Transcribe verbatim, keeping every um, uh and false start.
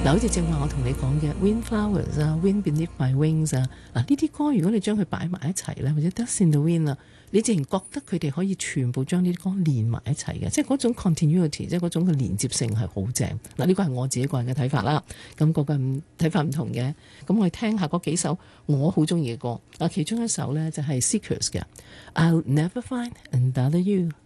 嗱，好似正話我同你講嘅 Windflowers 啊 Wind Beneath My Wings 啊，嗱呢啲歌如果你將佢擺埋一齊咧，或者 Dust in the Wind 啊，你自然覺得佢哋可以全部將呢啲歌連埋一齊嘅，即係嗰種 continuity， 即係嗰種嘅連接性係好正。嗱呢個係我自己個人嘅睇法啦，咁個個睇法唔同嘅。咁我哋聽下嗰幾首我好中意嘅歌，啊其中一首咧就係 Seekers 嘅 I'll Never Find Another You。